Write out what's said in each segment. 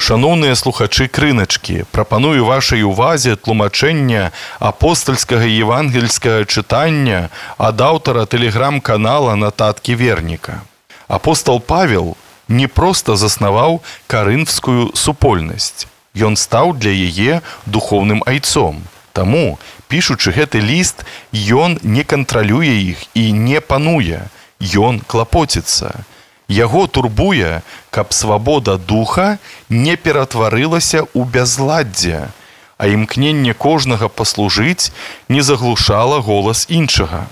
Шановныя слухачы крыначкі, прапаную вашай увазе тлумачэнне апостальскага евангельскага чытання ад аўтара тэлеграм-канала «Нататкі верніка». Апостал Павел не проста заснаваў карынфскую супольнасць. Ён стаў для яе духоўным айцом. Таму, пішучы гэты ліст, ён не кантралюе іх і не пануе. Ён клапоціцца. Яго турбуе, каб свабода духа не ператварылася ў бязладдзе, а імкненне кожнага паслужыць не заглушала голас іншага.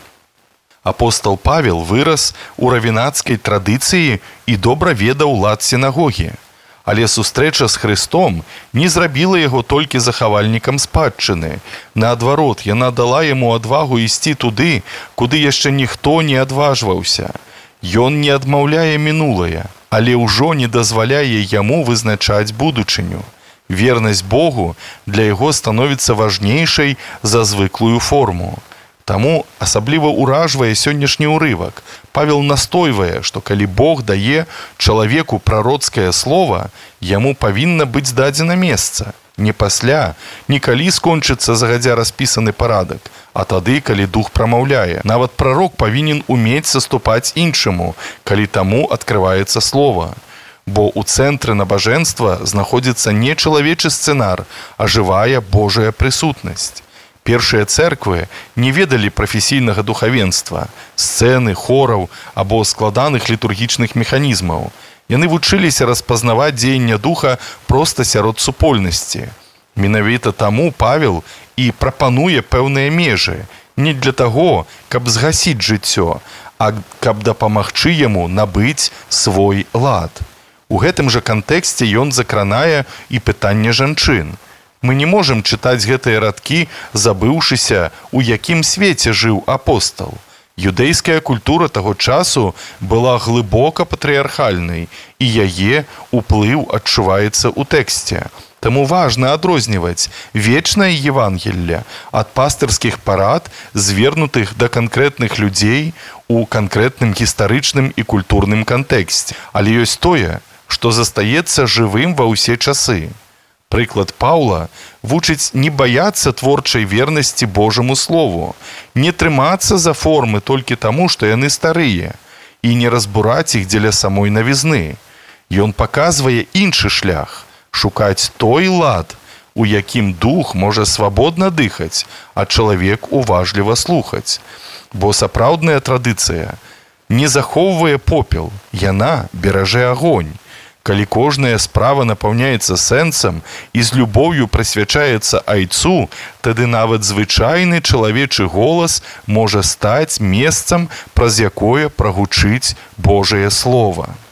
Апостал Павел вырас у равінацкай традыцыі і добра ведаў лад сінагогі. Але сустрэча з Хрыстом не зрабіла яго толькі захавальнікам спадчыны. Наадварот, яна дала яму адвагу ісці туды, куды яшчэ ніхто не адважваўся. Ён не адмаўляе мінулае, але ўжо не дазваляе яму вызначаць будучыню. Вернасць Богу для яго становіцца важнейшай за звыклую форму. Таму асабліва ўражвае сённяшні ўрывак. Павел настойвае, што калі Бог дае чалавеку прароцкае слова, яму павінна быць дадзена месца. Не пасля, не калі скончыцца загадзя распісаны парадак, а тады, калі дух прамаўляе. Нават прарок павінен умець саступаць іншаму, калі таму адкрываецца слова. Бо ў цэнтры набажэнства знаходзіцца не чалавечы сцэнар, а жывая Божая прысутнасць. Першыя цэрквы не ведалі прафесійнага духавенства, сцэны, хораў або складаных літургічных механізмаў. Яны вучыліся распазнаваць дзеянне духа проста сярод супольнасці. Менавіта таму Павел і прапануе пэўныя межы, не для таго, каб згасіць жыццё, а каб дапамагчы яму набыць свой лад. У гэтым жа кантэксце ён закранае і пытанне жанчын. Мы не можам чытаць гэтыя радкі, забыўшыся, у якім свеце жыў апостал. Юдэйская культура таго часу была глыбока патрыархальнай, і яе ўплыў адчуваецца ў тэксце. Таму важна адрозніваць вечнае Евангелле ад пастырскіх парад, звернутых да канкрэтных людзей у канкрэтным гістарычным і культурным кантэксце. Але ёсць тое, што застаецца жывым ва ўсе часы. Прыклад Паўла вучыць не баяцца творчай вернасці Божаму Слову, не трымацца за формы толькі таму, што яны старыя, і не разбураць іх дзеля самой навізны. Ён паказвае іншы шлях – шукаць той лад, у якім дух можа свабодна дыхаць, а чалавек уважліва слухаць. Бо сапраўдная традыцыя не захоўвае попел, яна беражэ агонь. Калі кожная справа напаўняецца сэнсам і з любоўю прысвячаецца айцу, тады нават звычайны чалавечы голас можа стаць месцам, праз якое прагучыць Божае Слова.